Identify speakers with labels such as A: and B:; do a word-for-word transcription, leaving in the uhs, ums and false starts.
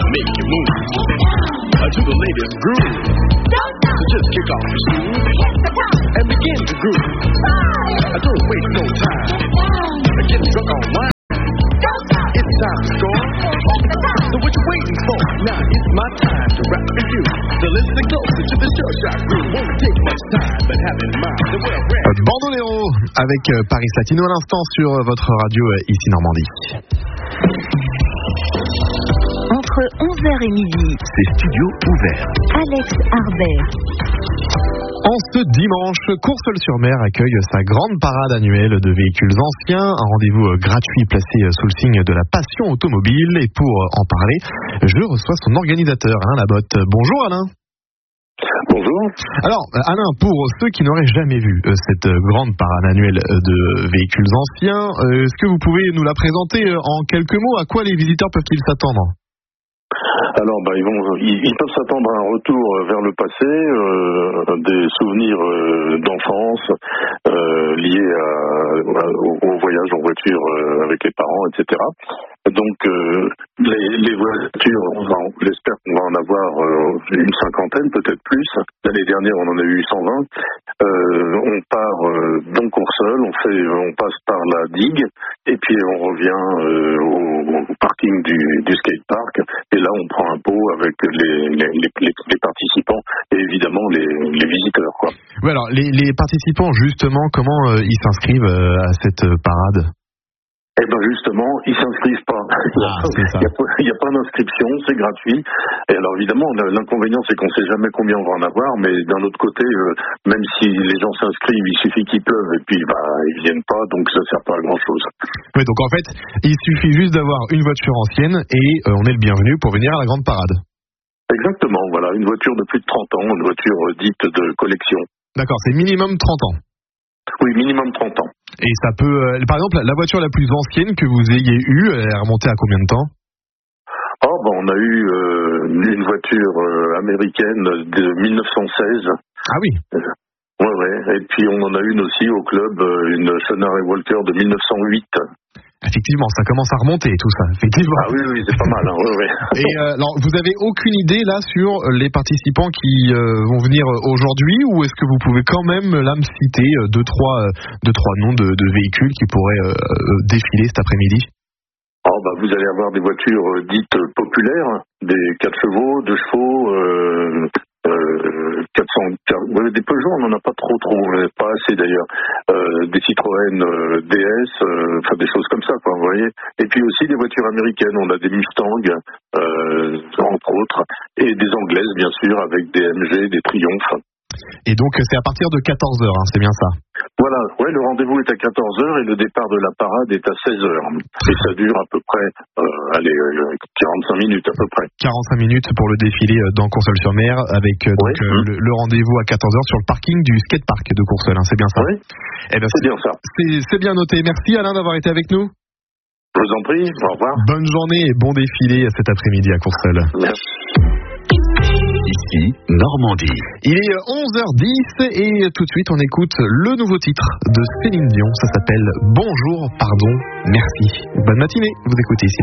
A: make you move uh, to the latest groove. So just kick off your shoes and begin to groove. I don't waste no time. Get drunk on wine. It's time to score. So what you waiting for? Now it's my time to rap for you. So listen closer to the Sure Shot groove. Won't take much time, but have in mind that we're ready.
B: Bandolero avec Paris Latino à l'instant sur votre radio ici Normandie.
C: Entre onze heures et midi,
B: c'est Studio Ouvert.
C: Alex Harbert.
B: En ce dimanche, Courseulles-sur-Mer accueille sa grande parade annuelle de véhicules anciens, un rendez-vous gratuit placé sous le signe de la passion automobile. Et pour en parler, je reçois son organisateur, Alain Labotte. Bonjour Alain.
D: Bonjour.
B: Alors Alain, pour ceux qui n'auraient jamais vu cette grande parade annuelle de véhicules anciens, est-ce que vous pouvez nous la présenter en quelques mots? À quoi les visiteurs peuvent-ils s'attendre?
D: Alors, bah, ils vont, ils, ils peuvent s'attendre à un retour vers le passé, euh, des souvenirs euh, d'enfance euh, liés à, à, au, au voyage en voiture euh, avec les parents, et cetera. Donc, euh, les, les voitures, on, va, on espère qu'on va en avoir euh, une cinquantaine, peut-être plus. L'année dernière, on en a eu cent vingt. Euh, on part euh, dans Courseulles, on fait, on passe par la digue, et puis on revient euh, au, au parking du, du skatepark. Et là, on prend un pot avec les, les, les, les participants et évidemment les, les visiteurs, quoi.
B: Oui, alors les, les participants, justement, comment euh, ils s'inscrivent euh, à cette euh, parade?
D: Eh bien justement, ils s'inscrivent pas.
B: Ah,
D: il n'y a, a pas d'inscription, c'est gratuit. Et alors évidemment, l'inconvénient, c'est qu'on ne sait jamais combien on va en avoir, mais d'un autre côté, euh, même si les gens s'inscrivent, il suffit qu'il pleuve et puis bah ils viennent pas, donc ça sert pas à grand chose.
B: Oui, donc en fait, il suffit juste d'avoir une voiture ancienne et euh, on est le bienvenu pour venir à la grande parade.
D: Exactement, voilà, une voiture de plus de trente ans, une voiture dite de collection.
B: D'accord, c'est minimum trente ans.
D: Oui, minimum trente ans.
B: Et ça peut, euh, par exemple, la voiture la plus ancienne que vous ayez eue, elle est remontée à combien de temps?
D: Oh, ben on a eu euh, une voiture euh, américaine de mille neuf cent seize.
B: Ah oui.
D: Euh, ouais, ouais. Et puis on en a une aussi au club, euh, une Schoener et Walker de mille neuf cent huit.
B: Effectivement, ça commence à remonter tout ça, effectivement.
D: Ah oui, oui, c'est pas mal. Hein, ouais, ouais.
B: Et euh, alors, vous avez aucune idée là sur les participants qui euh, vont venir aujourd'hui, ou est-ce que vous pouvez quand même là me citer euh, deux trois euh, deux trois noms de, de véhicules qui pourraient euh, défiler cet après-midi?
D: Oh, bah, vous allez avoir des voitures euh, dites populaires, des quatre chevaux, deux chevaux. Euh... Euh, quatre cents, des Peugeot, on n'en a pas trop trop, pas assez d'ailleurs. Euh, des Citroën euh, D S, euh, enfin des choses comme ça, quoi, vous voyez. Et puis aussi des voitures américaines, on a des Mustang, euh, entre autres, et des Anglaises bien sûr, avec des M G, des Triumph.
B: Et donc c'est à partir de quatorze heures, hein, c'est bien ça?
D: Voilà, ouais, le rendez-vous est à quatorze heures et le départ de la parade est à seize heures. Et ça dure à peu près, euh, allez, euh, quarante-cinq minutes à peu près.
B: quarante-cinq minutes pour le défilé dans Courseulles-sur-Mer avec euh, donc,
D: oui.
B: euh, le, le rendez-vous à quatorze heures sur le parking du skatepark de Courseulles, hein, c'est bien ça?
D: Oui,
B: eh ben,
D: c'est bien ça.
B: C'est, c'est bien noté. Merci Alain d'avoir été avec nous.
D: Je vous en prie, au revoir.
B: Bonne journée et bon défilé cet après-midi à Courseulles.
D: Merci.
E: Ici, Normandie.
B: Il est onze heures dix et tout de suite on écoute le nouveau titre de Céline Dion. Ça s'appelle Bonjour, pardon, merci. Bonne matinée, vous écoutez ici.